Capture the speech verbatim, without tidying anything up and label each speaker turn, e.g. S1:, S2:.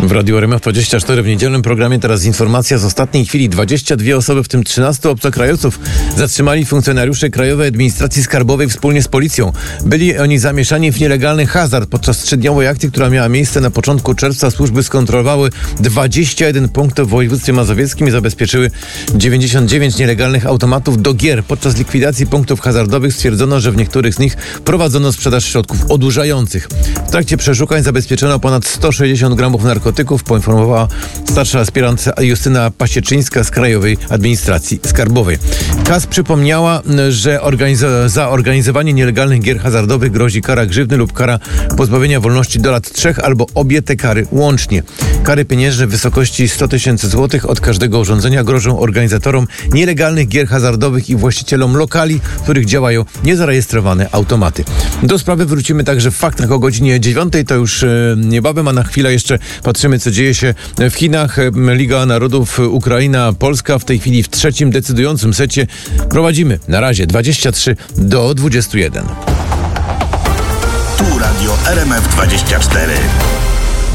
S1: W Radiu R M F dwadzieścia cztery w niedzielnym programie teraz informacja z ostatniej chwili. dwadzieścia dwie osoby, w tym trzynastu obcokrajowców, zatrzymali funkcjonariusze Krajowej Administracji Skarbowej wspólnie z policją. Byli oni zamieszani w nielegalny hazard. Podczas trzydniowej akcji, która miała miejsce na początku czerwca, służby skontrolowały dwadzieścia jeden punktów w województwie mazowieckim i zabezpieczyły dziewięćdziesiąt dziewięć nielegalnych automatów do gier. Podczas likwidacji punktów hazardowych stwierdzono, że w niektórych z nich prowadzono sprzedaż środków odurzających. W trakcie przeszukań zabezpieczono ponad sto sześćdziesiąt gramów narkotyków, poinformowała starsza aspirant Justyna Pasieczyńska z Krajowej Administracji Skarbowej. K A S przypomniała, że organiz- za organizowanie nielegalnych gier hazardowych grozi kara grzywny lub kara pozbawienia wolności do lat trzech albo obie te kary łącznie. Kary pieniężne w wysokości sto tysięcy złotych od każdego urządzenia grożą organizatorom nielegalnych gier hazardowych i właścicielom lokali, w których działają niezarejestrowane automaty. Do sprawy wrócimy także w faktach o godzinie dziewiątej. To już e, niebawem, a na chwilę jeszcze patrzymy, co dzieje się w Chinach. Liga Narodów Ukraina, Polska w tej chwili w trzecim decydującym secie. Prowadzimy na razie dwadzieścia trzy do dwudziestu jeden.
S2: Tu Radio R M F dwadzieścia cztery.